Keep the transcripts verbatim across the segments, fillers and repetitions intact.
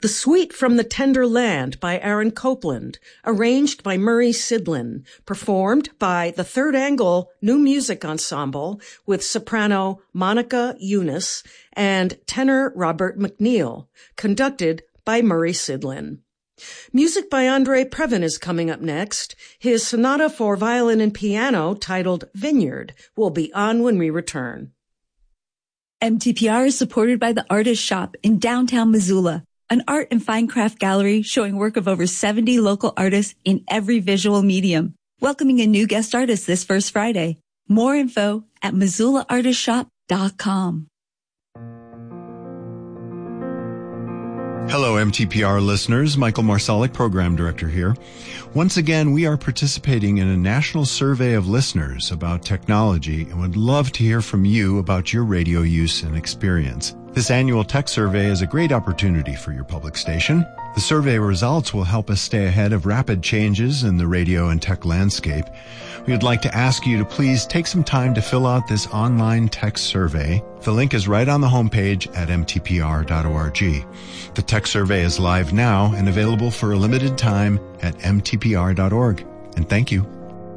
The Suite from the Tender Land by Aaron Copland, arranged by Murray Sidlin, performed by the Third Angle New Music Ensemble with soprano Monica Eunice and tenor Robert McNeil, conducted by Murray Sidlin. Music by Andre Previn is coming up next. His sonata for violin and piano, titled Vineyard, will be on when we return. M T P R is supported by the Artist Shop in downtown Missoula, an art and fine craft gallery showing work of over seventy local artists in every visual medium, welcoming a new guest artist this first Friday. More info at missoula artist shop dot com. Hello, M T P R listeners. Michael Marsalic, Program Director here. Once again, we are participating in a national survey of listeners about technology and would love to hear from you about your radio use and experience. This annual tech survey is a great opportunity for your public station. The survey results will help us stay ahead of rapid changes in the radio and tech landscape. We would like to ask you to please take some time to fill out this online tech survey. The link is right on the homepage at m t p r dot org. The tech survey is live now and available for a limited time at m t p r dot org. And thank you.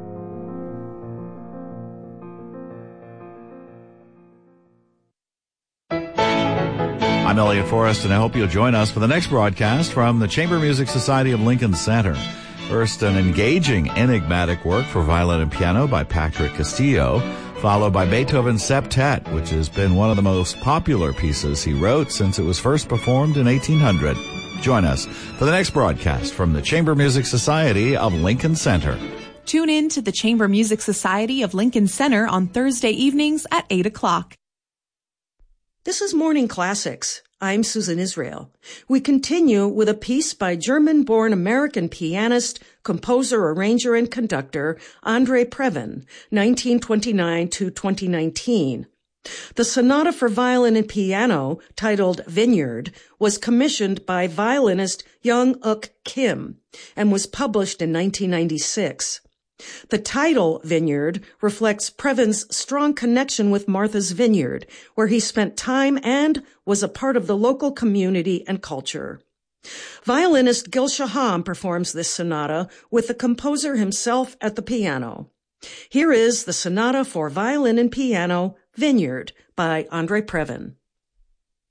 I'm Elliot Forrest, and I hope you'll join us for the next broadcast from the Chamber Music Society of Lincoln Center. First, an engaging, enigmatic work for violin and piano by Patrick Castillo, followed by Beethoven's Septet, which has been one of the most popular pieces he wrote since it was first performed in eighteen hundred. Join us for the next broadcast from the Chamber Music Society of Lincoln Center. Tune in to the Chamber Music Society of Lincoln Center on Thursday evenings at eight o'clock. This is Morning Classics. I'm Susan Israel. We continue with a piece by German-born American pianist, composer, arranger, and conductor Andre Previn, nineteen twenty-nine to twenty nineteen. The sonata for violin and piano, titled Vineyard, was commissioned by violinist Young-Uk Kim and was published in nineteen ninety-six. The title, Vineyard, reflects Previn's strong connection with Martha's Vineyard, where he spent time and was a part of the local community and culture. Violinist Gil Shaham performs this sonata with the composer himself at the piano. Here is the sonata for violin and piano, Vineyard, by Andre Previn.